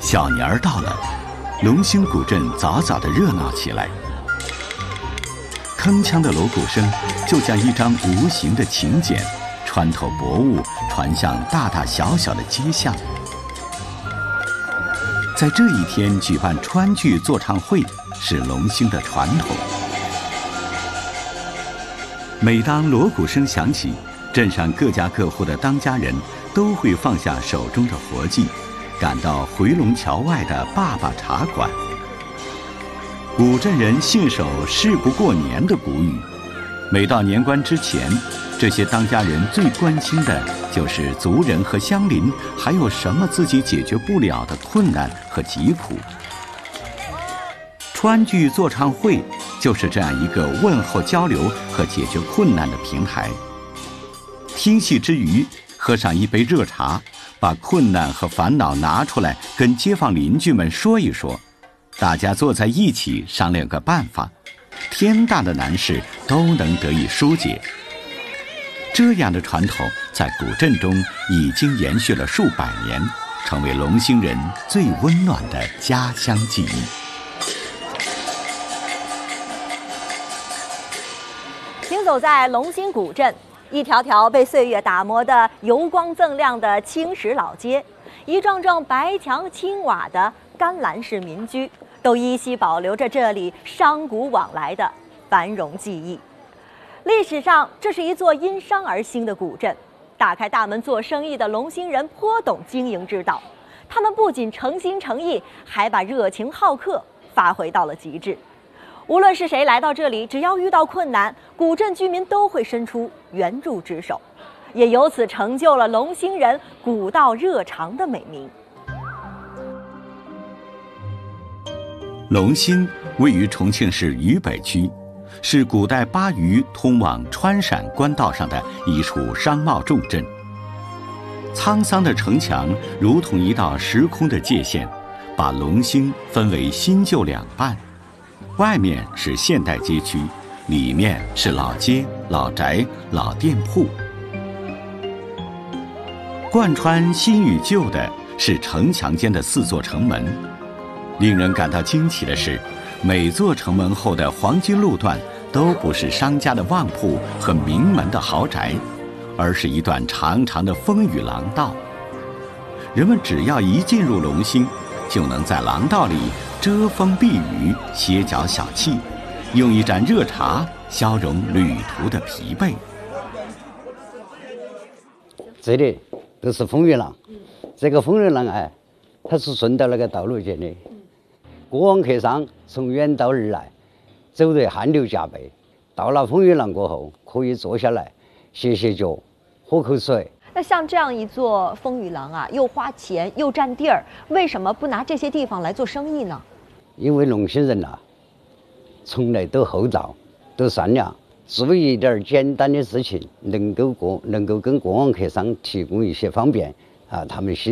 小年儿到了，龙兴古镇早早地热闹起来。铿锵的锣鼓声就像一张无形的请柬，穿透薄雾，传向大大小小的街巷。在这一天举办川剧座唱会是龙兴的传统。每当锣鼓声响起，镇上各家各户的当家人都会放下手中的活计，赶到回龙桥外的爸爸茶馆。古镇人信守事不过年的古语，每到年关之前，这些当家人最关心的就是族人和乡邻还有什么自己解决不了的困难和疾苦。川剧座唱会就是这样一个问候交流和解决困难的平台。听戏之余，喝上一杯热茶，把困难和烦恼拿出来跟街坊邻居们说一说，大家坐在一起商量个办法，天大的难事都能得以疏解。这样的传统在古镇中已经延续了数百年，成为龙兴人最温暖的家乡记忆。 行走在龙兴古镇，一条条被岁月打磨的油光锃亮的青石老街，一幢幢白墙青瓦的甘蓝式民居，都依稀保留着这里商贾往来的繁荣记忆。历史上，这是一座因商而兴的古镇。打开大门做生意的龙兴人颇懂经营之道，他们不仅诚心诚意，还把热情好客发挥到了极致。无论是谁来到这里，只要遇到困难，古镇居民都会伸出援助之手，也由此成就了龙兴人古道热肠的美名。 龙兴位于重庆市渝北区，是古代巴渝通往川陕官道上的一处商贸重镇。沧桑的城墙如同一道时空的界限，把龙兴分为新旧两半。外面是现代街区，里面是老街、老宅、老店铺。贯穿新与旧的是城墙间的4座城门。令人感到惊奇的是，每座城门后的黄金路段都不是商家的旺铺和名门的豪宅，而是一段长长的风雨廊道。人们只要一进入龙兴，就能在廊道里遮风避雨，歇脚小憩，用一盏热茶消融旅途的疲惫。 这里都是风雨廊，这个风雨廊它是顺到那个道路间的。过往客商从远道而来，走得汗流浃背，到了风雨廊过后，可以坐下来歇歇脚，喝口水。 那像这样一座风雨廊啊，又花钱又占地儿，为什么不拿这些地方来做生意呢？ 因为龙兴人从来都厚道，都善良，做一点简单的事情，能够跟过往客商提供一些方便他们心